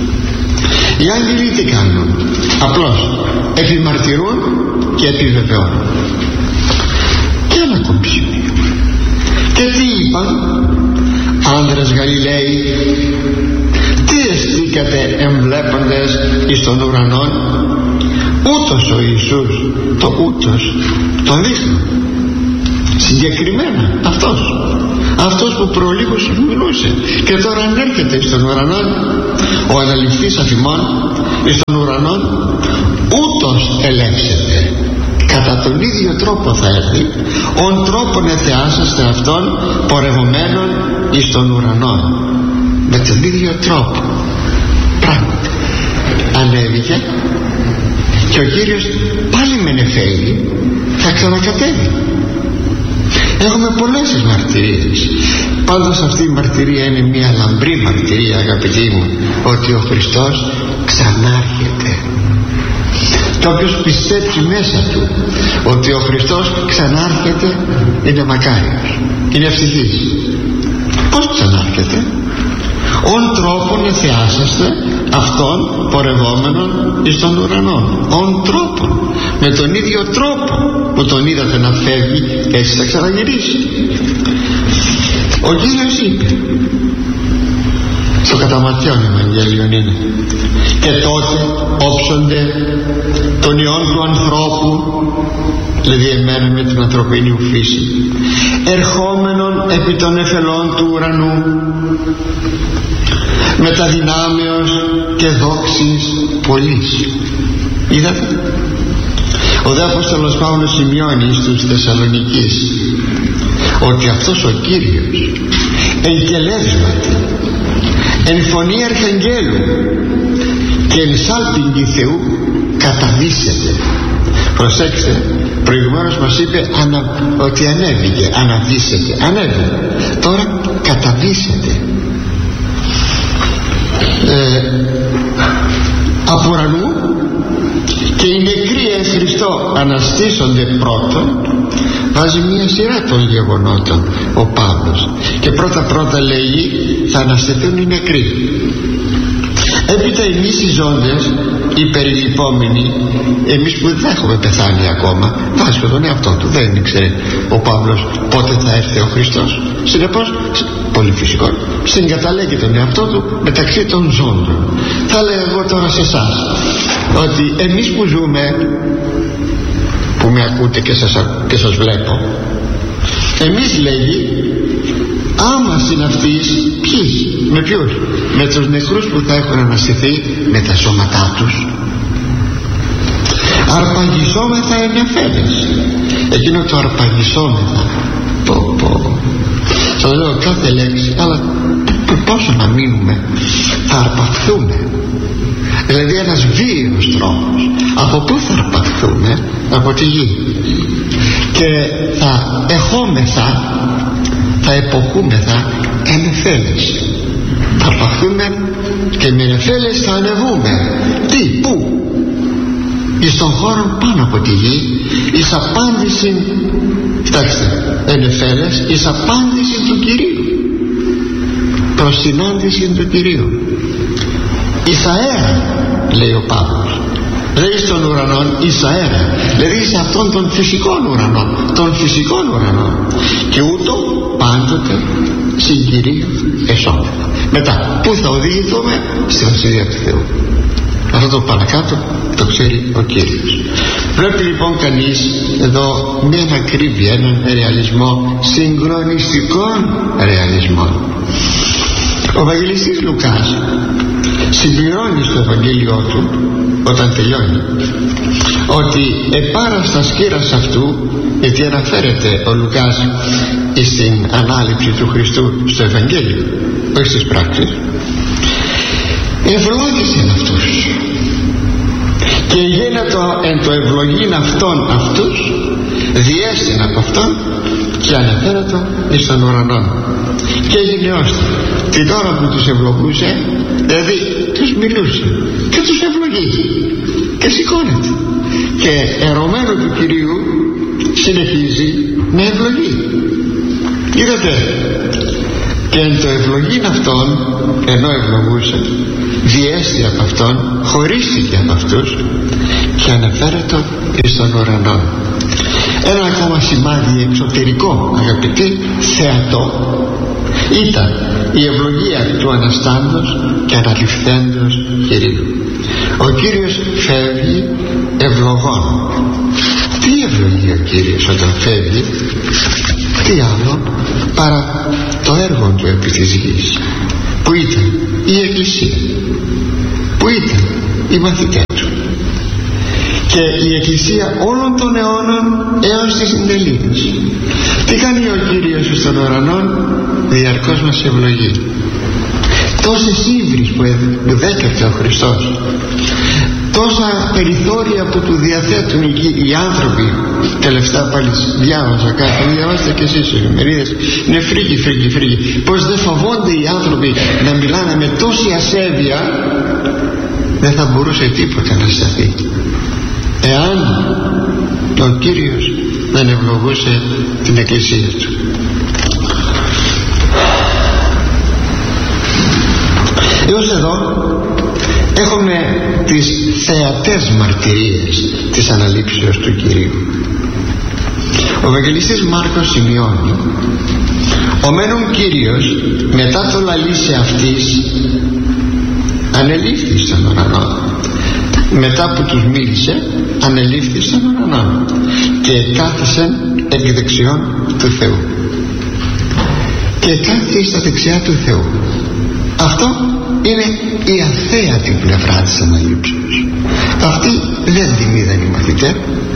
Οι άγγελοι τι κάνουν? Απλώς επιμαρτυρούν και επιβεβαιώνουν. Και ένα ακόμη σημείο. Και τι είπαν? Άνδρες Γαλιλαίοι, τι εστίκατε εμβλέποντες εις των ουρανών? Ούτως ο Ιησούς, το ούτως τον δείχνει. Συγκεκριμένα αυτός αυτός που προλίγος μιλούσε και τώρα ανέρχεται στον ουρανό. Ο αναληφθής αφημών στον ουρανό ούτως ελέξεται, κατά τον ίδιο τρόπο θα έρθει, ον τρόπον εθεάσαστε αυτόν πορευομένων εις τον ουρανό. Με τον ίδιο τρόπο πράγματι ανέβηκε και ο Κύριος πάλι με νεφέλη θα ξανακατέβει. Έχουμε πολλές μαρτυρίες. Πάντως αυτή η μαρτυρία είναι μια λαμπρή μαρτυρία, αγαπητοί μου, ότι ο Χριστός ξανάρχεται. Και όποιος πιστέψει μέσα του ότι ο Χριστός ξανάρχεται είναι μακάριος, είναι ευτυχής. Πώς ξανάρχεται? Ον τρόπον εθεάσαστε αυτόν πορευόμενον εις τον ουρανό. Ον τρόπον, με τον ίδιο τρόπο που τον είδατε να φεύγει, έτσι θα ξαναγυρίσει. Ο Κύριος είπε, στο κατά Ματθαίον Ευαγγέλιον είναι, και τότε όψονται των ιών του ανθρώπου, δηλαδή εμένα με την ανθρωπίνη φύση, ερχόμενον επί των εφελών του ουρανού, με τα δυνάμεως και δόξης πολλής. Είδατε? Ο δε Απόστολος Παύλος σημειώνει στους Θεσσαλονικείς ότι αυτός ο Κύριος εν κελέσματι, εν φωνή αρχαγγέλου και εν σάλπιγγι Θεού καταβήσεται. Προσέξτε, προηγουμένως μας είπε ανα, ότι ανέβηκε, αναβήσεται, ανέβηκε, τώρα καταβήσεται. Ε, από ουρανού, και οι νεκροί εν Χριστώ αναστήσονται πρώτον. Βάζει μια σειρά των γεγονότων ο Παύλος και πρώτα πρώτα λέει θα αναστηθούν οι νεκροί. Έπειτα εμείς οι ζώντες, οι περιλυπόμενοι, εμείς που δεν έχουμε πεθάνει ακόμα, βάζει τον εαυτό του, δεν ήξερε ο Παύλος πότε θα έρθει ο Χριστός. Συνεπώς, πολύ φυσικό, συγκαταλέγει τον εαυτό του μεταξύ των ζώντων. Θα λέω εγώ τώρα σε εσάς ότι εμείς που ζούμε, που με ακούτε και σας, και σας βλέπω, εμείς λέγει άμα συναυτείς, ποιοι, με ποιους? Με τους νεκρούς που θα έχουν αναστηθεί με τα σώματά τους. Αρπαγισόμεθα εν εφέδες. Εκείνο το αρπαγισόμεθα, πω πω, σας λέω κάθε λέξη, αλλά πόσο να μείνουμε, θα αρπαχθούμε. Δηλαδή ένας βίαιος τρόπος. Από πού θα αρπαχθούμε? Από τη γη. Και θα εχόμεθα, θα εποχούμεθα εν εφέλες. Θα αρπαχθούμε και με εφέλες θα ανεβούμε. Τι, πού? Εις τον χώρο πάνω από τη γη, εις απάντηση, κοιτάξτε, εν εφέλες, εις απάντηση του Κυρίου, προς συνάντηση του Κυρίου. Εις αέρα, λέει ο Παύλος, λέει στον ουρανό εις αέρα, δηλαδή σε αυτόν τον φυσικών ουρανών, των φυσικών ουρανών, και ούτω πάντοτε συγκυρίου εσώμεθα. Μετά πού θα οδηγηθούμε? Στη Βασιλεία του Θεού. Αυτό το παρακάτω το ξέρει ο Κύριος. Πρέπει λοιπόν κανείς εδώ με ανακρίβεια, έναν ρεαλισμό, συγκλονιστικών ρεαλισμών. Ο Ευαγγελιστής Λουκάς συμπληρώνει στο Ευαγγέλιο του, όταν τελειώνει, ότι επάραστα σκύρας αυτού, γιατί αναφέρεται ο Λουκάς στην ανάληψη του Χριστού στο Ευαγγέλιο, όχι στις πράξεις, ευλόγησε αυτούς και γένετο εν το ευλογήν αυτών αυτούς, διέστην από αυτόν και αναφέρετο εις τον ουρανό. Και έγινε ώστε την ώρα που τους ευλογούσε, δηλαδή τους μιλούσε και τους ευλογεί και σηκώνεται και ερωμένο του Κυρίου συνεχίζει να ευλογεί. Είδατε, και εν το ευλογήν αυτόν, ενώ ευλογούσε, διέστη από αυτόν, χωρίστηκε από αυτούς και αναφέρετο εις τον ουρανό. Ένα ακόμα σημάδι εξωτερικό, αγαπητοί, θεατό, ήταν η ευλογία του Αναστάντος και αναληφθέντος Κυρίου. Ο Κύριος φεύγει ευλογών. Τι ευλογεί ο Κύριος όταν φεύγει? Τι άλλο παρά το έργο του επί της γης, που ήταν η Εκκλησία, που ήταν οι μαθητές του, και η Εκκλησία όλων των αιώνων έως τη συντελείας. Τι κάνει ο Κύριος στον ουρανό? Διαρκώς μας ευλογεί. Τόσες ύβρις που δέκρυψε ο Χριστός, τόσα περιθώρια που του διαθέτουν οι άνθρωποι. Τελευταία πάλι διάβασα κάτι, διαβάστε και εσείς οι εφημερίδες, είναι φρίκι φρίκι φρίκι, πως δεν φοβόνται οι άνθρωποι να μιλάνε με τόση ασέβεια. Δεν θα μπορούσε τίποτα να σταθεί εάν ο Κύριος δεν ευλογούσε την Εκκλησία του. Έως εδώ έχουμε τις θεατές μαρτυρίες της αναλήψεως του Κυρίου. Ο Ευαγγελιστής Μάρκος σημειώνει: ο μένουν Κύριος μετά το λαλήσει αυτής ανελήφθη στον ουρανό. Μετά που τους μίλησε, ανελήφθη στον ουρανό και κάθισε εκ δεξιών του Θεού, και κάθισε στα δεξιά του Θεού. Αυτό είναι η αθέατη πλευρά της αναλήψεως. Αυτή δεν την είδαν οι μαθητές.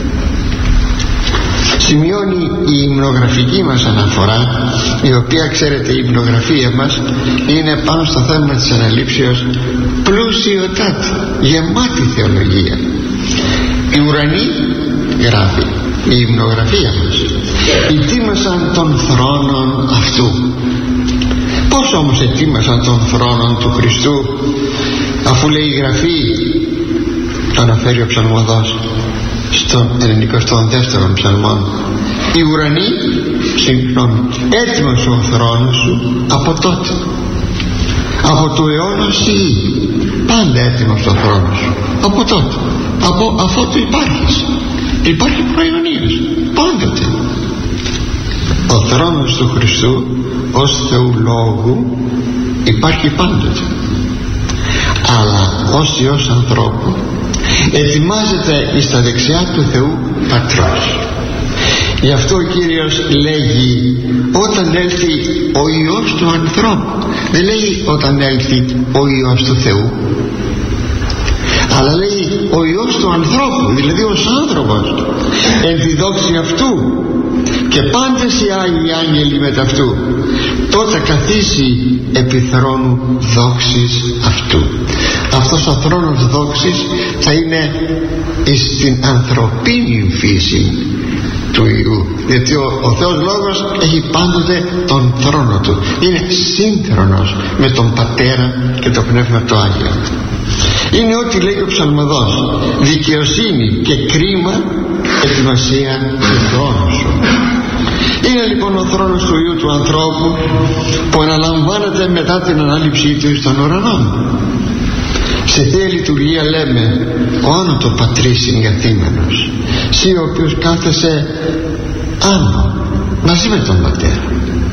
Σημειώνει η υμνογραφική μας αναφορά, η οποία, ξέρετε, η υμνογραφία μας είναι πάνω στο θέμα της αναλήψεως πλούσιοτάτη, γεμάτη θεολογία. Οι ουρανοί, γράφει η υμνογραφία μας, ετοίμασαν τον θρόνον αυτού. Πώς όμως ετοίμασαν τον θρόνον του Χριστού, αφού λέει η Γραφή, το αναφέρει ο ψαλμοδός στον ενενηκοστό δεύτερο ψαλμό, οι ουρανοί, συγγνώμη, έτοιμος ο θρόνος σου από τότε, από του αιώνα στη γη, πάντα έτοιμος ο θρόνος σου από τότε, από αφότου υπάρχεις, υπάρχει προαιωνίως πάντοτε. Ο θρόνος του Χριστού ως Θεού Λόγου υπάρχει πάντοτε, αλλά ως Υιός ανθρώπου ετοιμάζεται εις τα δεξιά του Θεού Πατρός. Γι' αυτό ο Κύριος λέγει όταν έλθει ο Υιός του ανθρώπου, δεν λέει όταν έλθει ο Υιός του Θεού, αλλά λέει ο Υιός του ανθρώπου, δηλαδή ως άνθρωπος, εν τη δόξη αυτού, και πάντες οι Άγιοι Άγγελοι μετ' αυτού, τότε καθίσει επί θρόνου δόξης αυτού. Αυτός ο θρόνος δόξης θα είναι στην ανθρωπίνη φύση του Υιού, γιατί ο, ο Θεός Λόγος έχει πάντοτε τον θρόνο του, είναι σύγχρονος με τον Πατέρα και το Πνεύμα το Άγιο. Είναι ό,τι λέει ο ψαλμοδός, δικαιοσύνη και κρίμα, ετοιμασία του θρόνου σου. Είναι λοιπόν ο θρόνος του Υιού του ανθρώπου που αναλαμβάνεται μετά την ανάληψή του στον ουρανό. Σε Θεία Λειτουργία λέμε ο άνω το Πατρί συγκαθήμενος, σύ ο οποίος κάθεσε άνω μαζί με τον Πατέρα.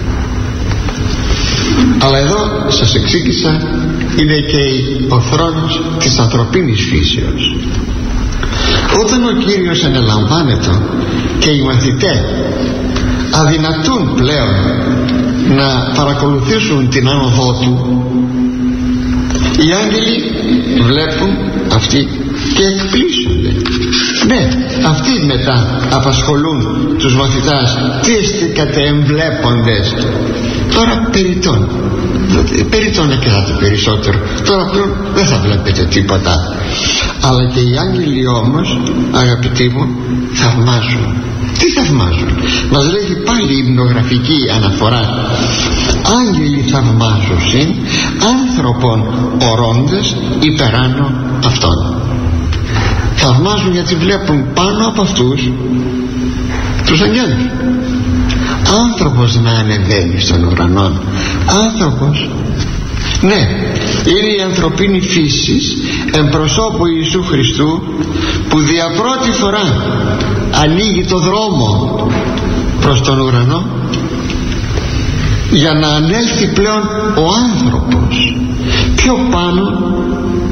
Αλλά εδώ σας εξήγησα, είναι και ο θρόνος της ανθρωπίνης φύσεως. Όταν ο Κύριος αναλαμβάνεται και οι μαθητές αδυνατούν πλέον να παρακολουθήσουν την άνοδό του, οι άγγελοι βλέπουν αυτοί και εκπλήσονται. Ναι, αυτοί μετά απασχολούν τους μαθητάς, τι εστίκατε εμβλέποντες. Τώρα περιττών περιττών εκράτη περισσότερο, τώρα πλέον δεν θα βλέπετε τίποτα. Αλλά και οι άγγελοι όμως, αγαπητοί μου, θαυμάζουν. Τι θαυμάζουν? Μας λέγει πάλι η υμνογραφική αναφορά, άγγελοι θαυμάζουσιν άνθρωπον ορώντες υπεράνω αυτών. Θαυμάζουν γιατί βλέπουν πάνω από αυτούς τους αγγέλους. Άνθρωπος να ανεβαίνει στον ουρανό, άνθρωπος, ναι, είναι η ανθρωπίνη φύση εν προσώπου Ιησού Χριστού, που δια πρώτη φορά ανοίγει το δρόμο προς τον ουρανό για να ανέλθει πλέον ο άνθρωπος πιο πάνω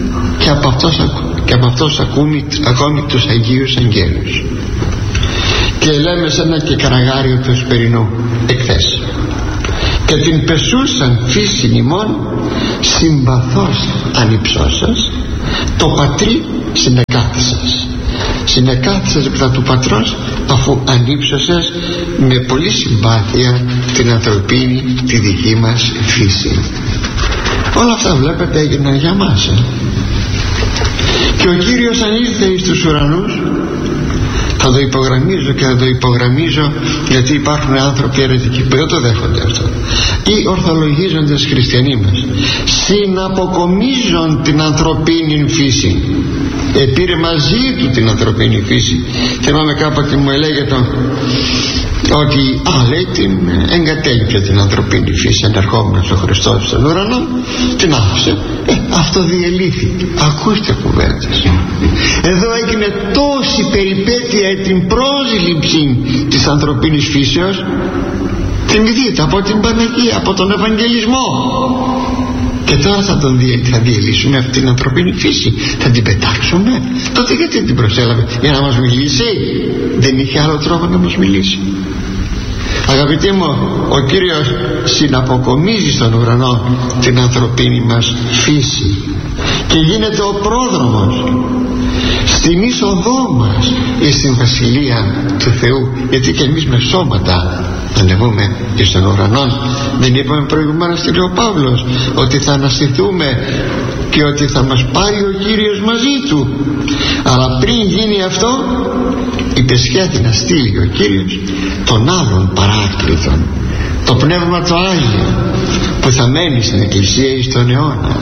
και από αυτός, και από αυτός ακόμη, ακόμη τους Αγίους Αγγέλους. Και λέμε σε ένα και καραγάριο του Εσπερινού εκθές: και την πεσούσαν φύση ημών συμπαθώς ανυψώσας, το πατρί συνεκάθισας. Συνεκάθισας μετά του πατρός, αφού ανύψωσες με πολύ συμπάθεια την ανθρωπίνη, τη δική μας φύση. Όλα αυτά βλέπετε έγιναν για μας, ε? Και ο Κύριος αν ήρθε εις τους ουρανούς, θα το υπογραμμίζω και θα το υπογραμμίζω γιατί υπάρχουν άνθρωποι αιρετικοί που δεν το δέχονται αυτό, ή ορθολογίζοντες χριστιανοί μας, συναποκομίζουν την ανθρωπίνη φύση. Επήρε μαζί του την ανθρωπίνη φύση. Θυμάμαι κάποτε μου έλεγε το ότι α, λέει, την εγκατέλειψε την ανθρωπίνη φύση ενερχόμενος ο Χριστός στον ουρανό, την άφησε. ε, αυτό διελήθηκε. Ακούστε κουβέντες. Εδώ έγινε τόση περιπέτεια την πρόσληψη της ανθρωπίνης φύσεως. Θυμηθείτε από την Παναγία, από τον Ευαγγελισμό. Και τώρα θα τον διε, θα διελύσουμε αυτή την ανθρωπίνη φύση, θα την πετάξουμε. Τότε γιατί την προσέλαβε? Για να μας μιλήσει? Δεν είχε άλλο τρόπο να μας μιλήσει. Αγαπητοί μου, ο Κύριος συναποκομίζει στον ουρανό την ανθρωπίνη μας φύση και γίνεται ο πρόδρομος στην είσοδό μας εις την Βασιλεία του Θεού. Γιατί και εμείς με σώματα ανεβούμε εις τον ουρανό. Δεν είπαμε προηγουμένως στην ο Παύλος ότι θα αναστηθούμε και ότι θα μας πάρει ο Κύριος μαζί του? Αλλά πριν γίνει αυτό, υπεσχέθη να στείλει ο Κύριος τον άλλον παράκλητον, το Πνεύμα το Άγιο, που θα μένει στην Εκκλησία εις τον αιώνα.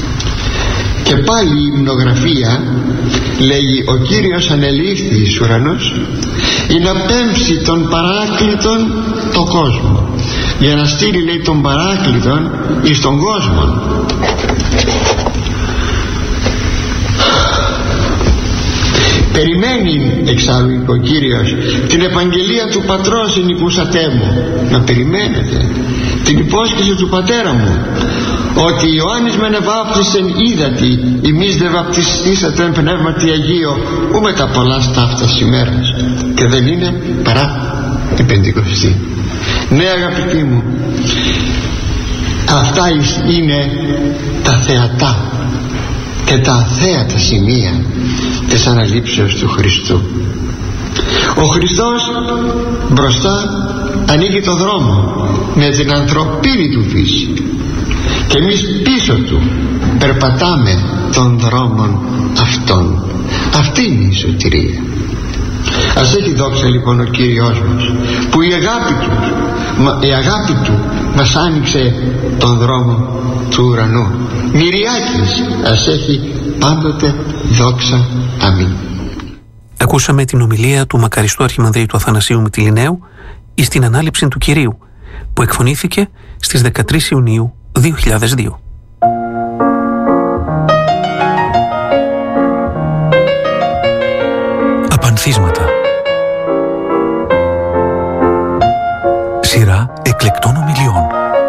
Και πάλι η υμνογραφία λέγει: ο Κύριος ανελήφθη εις ουρανούς ή να πέμψει τον παράκλητον το κόσμο, για να στείλει, λέει, τον παράκλητον εις τον κόσμο. Περιμένει εξάλλου ο Κύριος την επαγγελία του πατρός ενικούσατέ μου. Να περιμένετε την υπόσχεση του πατέρα μου ότι Ιωάννης με νεβάπτισεν ύδατι, ημείς δε βαπτιστήσατε εν πνεύματι Αγίο, ου με τα πολλά σταύτας ημέρας. Και δεν είναι παρά η Πεντηκοστή. Ναι, αγαπητοί μου, αυτά είναι τα θεατά και τα αθέατα σημεία της αναλήψεως του Χριστού. Ο Χριστός μπροστά ανοίγει το δρόμο με την ανθρωπίνη του φύση και εμείς πίσω του περπατάμε τον δρόμον αυτόν. Αυτή είναι η σωτηρία. Ας έχει δόξα λοιπόν ο Κύριος μας που η αγάπη του, η αγάπη του μας άνοιξε τον δρόμο του ουρανού. Μυριάκης ας έχει πάντοτε δόξα. Αμήν. Ακούσαμε την ομιλία του μακαριστού Αρχιμανδρίτου Αθανασίου Μυτιληναίου εις την ανάληψη του Κυρίου, που εκφωνήθηκε στις δεκατρείς Ιουνίου δύο χιλιάδες δύο. Απανθίσματα. Σειρά εκλεκτών ομιλιών.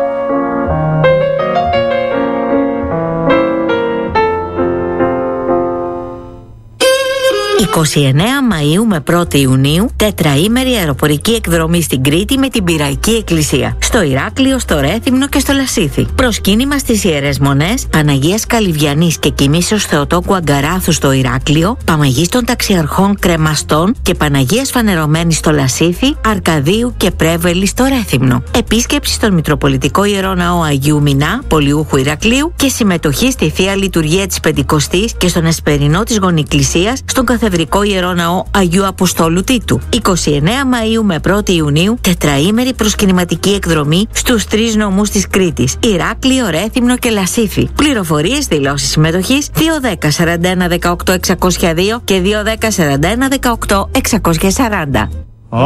είκοσι εννέα Μαΐου με πρώτη Ιουνίου, τετραήμερη αεροπορική εκδρομή στην Κρήτη με την Πυραϊκή Εκκλησία. Στο Ηράκλειο, στο Ρέθυμνο και στο Λασίθι. Προσκύνημα στις Ιερές Μονές Παναγίας Καλυβιανής και Κοιμήσεως Θεοτόκου Αγκαράθου στο Ηράκλειο, Παμαγής των Ταξιαρχών Κρεμαστών και Παναγίας Φανερωμένης στο Λασίθι, Αρκαδίου και Πρέβελη στο Ρέθυμνο. Επίσκεψη στον Μητροπολιτικό Ιερό Ναό Αγίου Μινά, Πολιούχου Ηρακλείου και συμμετοχή στη Θεία Λειτουργία της Πεντηκοστής και στον Εσπερινό της Γονικκλησίας στον Καθεδρικό Ιερό Ναό Αγίου Αποστόλου Τίτου. είκοσι εννέα Μαΐου με πρώτη Ιουνίου, τετραήμερη προσκυνηματική εκδρομή στους τρεις νομούς της Κρήτης, Ηράκλειο, Ρέθυμνο και Λασίθι. Πληροφορίες, δηλώσεις συμμετοχής δύο δέκα σαράντα ένα δεκαοκτώ εξακόσια δύο και δύο δέκα σαράντα ένα δεκαοκτώ εξακόσια σαράντα.